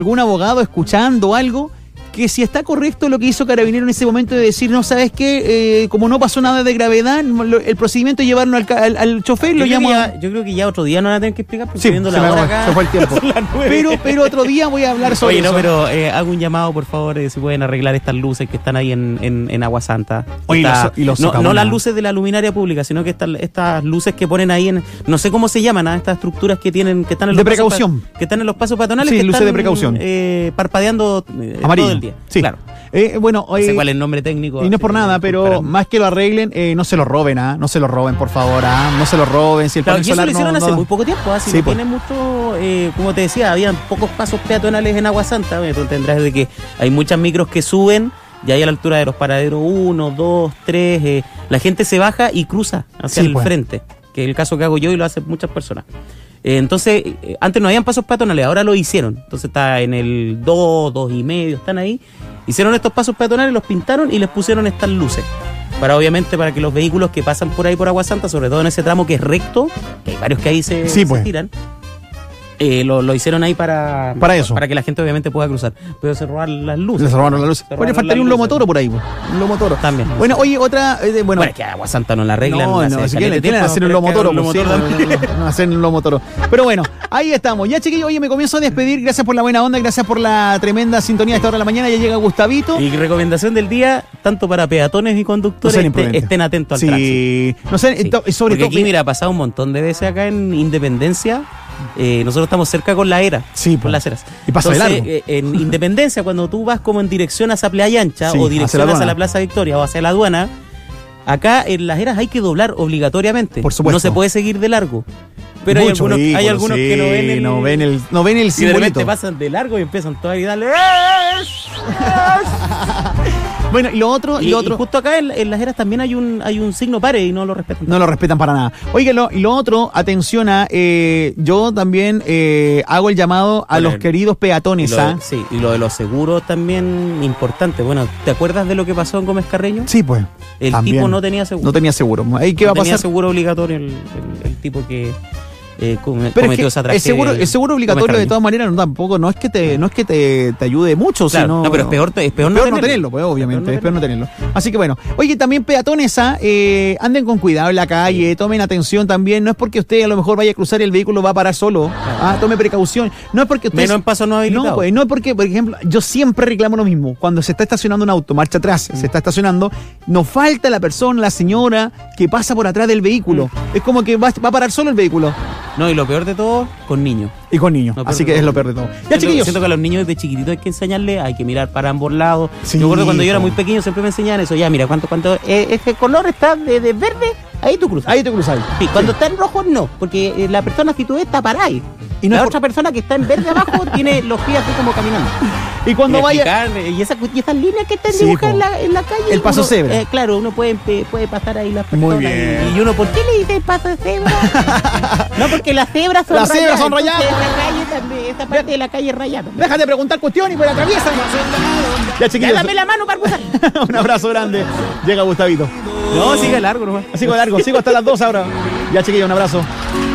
algún abogado escuchando algo, que si está correcto lo que hizo Carabinero en ese momento de decir, no, ¿sabes qué? Como no pasó nada de gravedad, el procedimiento es llevarlo al chofer, lo llamo yo creo que ya otro día no van a tener que explicar, porque sí, viendo la hora acá, se fue el tiempo. Pero otro día voy a hablar sobre eso. Oye, no, pero hago un llamado, por favor, si pueden arreglar estas luces que están ahí en Agua Santa. Oye, no las luces de la luminaria pública, sino que estas luces que ponen ahí no sé cómo se llaman, estas estructuras que están en los de precaución. Que están en los pasos peatonales, sí, que luces están de precaución. Parpadeando amarillo todo el día. Sí. Claro. Bueno, no sé cuál es el nombre técnico. Y no es por nada, pero más que lo arreglen, no se lo roben, no se lo roben, por favor, no se lo roben. Si el claro, panel solar eso lo hicieron hace muy poco tiempo, así que tiene mucho, como te decía, habían pocos pasos peatonales en Agua Santa. Bueno, tú tendrás de que hay muchas micros que suben, y ahí a la altura de los paraderos 1, 2, 3, la gente se baja y cruza hacia el frente, que es el caso que hago yo y lo hacen muchas personas. Entonces, antes no habían pasos peatonales, ahora lo hicieron. Entonces está en el 2, 2,5, están ahí. Hicieron estos pasos peatonales, los pintaron y les pusieron estas luces. Obviamente para que los vehículos que pasan por ahí por Agua Santa, sobre todo en ese tramo que es recto, que hay varios que ahí se tiran, lo hicieron ahí para eso. Para que la gente obviamente pueda cruzar. Pero se robaron las luces. Se robaron las luces. Oye, faltaría un lomotoro por ahí. Un lomotoro. También. Bueno, oye, otra... bueno, es que Agua Santa no la arreglan. No, si quieren hacer un lomotoro. No hacen un lomotoro. Pero bueno, ahí estamos. Ya, chiquillos, oye, me comienzo a despedir. Gracias por la buena onda, gracias por la tremenda sintonía de esta hora de la mañana. Ya llega Gustavito. Y recomendación del día, tanto para peatones y conductores, estén atentos al tránsito. Sí. No sé, sobre todo... aquí, mira, ha pasado un montón de veces acá en Independencia. Nosotros estamos cerca con la era, con las eras. Y pasa de largo. En Independencia, cuando tú vas como en dirección hacia Playa Ancha o dirección hacia la Plaza Victoria o hacia la aduana, acá en las eras hay que doblar obligatoriamente. Por supuesto. No se puede seguir de largo. Pero hay algunos que no ven el simbolito. Y de repente pasan de largo y empiezan todos a gritarle. Bueno, y lo otro... Y justo acá en las eras también hay un signo pare y no lo respetan. No lo respetan para nada. Oiga, y lo otro, atención yo también hago el llamado a los queridos peatones. Sí, y lo de los seguros también importante. Bueno, ¿te acuerdas de lo que pasó en Gómez Carreño? Sí, pues. El tipo no tenía seguro. No tenía seguro. ¿Ahí qué va a pasar? No tenía seguro obligatorio el tipo que... pero es que esa tragedia. El seguro obligatorio de todas maneras no es que te ayude mucho, claro, sino, no, pero es peor no tenerlo, pues obviamente, es peor no tenerlo. Así que bueno, oye, también peatones, anden con cuidado en la calle, tomen atención también, no es porque usted a lo mejor vaya a cruzar el vehículo va a parar solo, tome precaución, no es porque usted... Menos en paso no habilitado. No, pues, no es porque, por ejemplo, yo siempre reclamo lo mismo, cuando se está estacionando un auto, marcha atrás, se está estacionando, nos falta la persona, la señora que pasa por atrás del vehículo, es como que va a parar solo el vehículo. No, y lo peor de todo, con niños. Y con niños, así que es lo peor de todo. Ya, chiquillos. Siento que a los niños desde chiquititos hay que enseñarles, hay que mirar para ambos lados. Sí, yo recuerdo cuando yo era muy pequeño siempre me enseñaban eso. Ya, mira, cuando este color está de verde, ahí tú cruzas. Ahí te cruzas. Sí, cuando está en rojo, no, porque la persona si tú ves está parada ahí. Y la otra persona que está en verde abajo tiene los pies así como caminando. Y cuando vaya... Y esas líneas que están dibujadas en la calle. El paso cebra. Claro, uno puede pasar ahí las personas. Muy bien. Y uno, ¿por qué le dice el paso cebra? No, porque las cebras son rayadas. Las cebras son rayadas. La calle también, esta parte de la calle es rayada. Deja de preguntar cuestiones y pues atraviesan. Ya, chiquillos. Dame la mano para cruzar. Un abrazo grande. Llega Gustavito. No, sigue largo nomás. Sigo hasta las 2 ahora. Ya, chiquillos, un abrazo.